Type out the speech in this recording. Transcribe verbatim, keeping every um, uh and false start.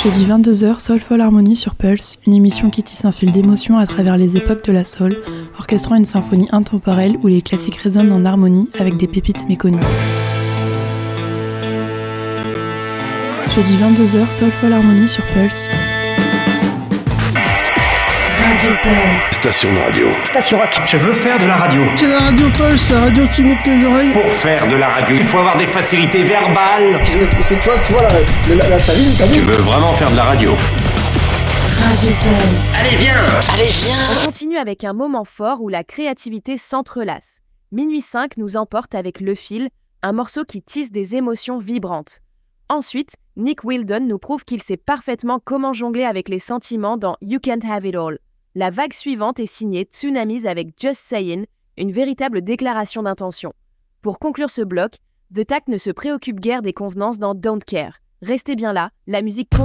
Jeudi vingt-deux heures, Soulful Harmony sur Pulse, une émission qui tisse un fil d'émotion à travers les époques de la soul, orchestrant une symphonie intemporelle où les classiques résonnent en harmonie avec des pépites méconnues. Jeudi vingt-deux heures, Soulful Harmony sur Pulse. Radio Pulse. Station de radio. Station rock. Je veux faire de la radio. C'est la radio Pulse, la radio qui nique les oreilles. Pour faire de la radio, il faut avoir des facilités verbales. C'est toi, tu vois, la, la, la, ta ligne, ta ligne. Tu veux vraiment faire de la radio. Radio Pulse. Allez, viens. Allez, viens. On continue avec un moment fort où la créativité s'entrelace. Minuit cinq nous emporte avec Le Fil, un morceau qui tisse des émotions vibrantes. Ensuite, Nick Wildon nous prouve qu'il sait parfaitement comment jongler avec les sentiments dans You Can't Have It All. La vague suivante est signée Tsunamis avec Just Sayin', une véritable déclaration d'intention. Pour conclure ce bloc, The Tack ne se préoccupe guère des convenances dans Don't Care. Restez bien là, la musique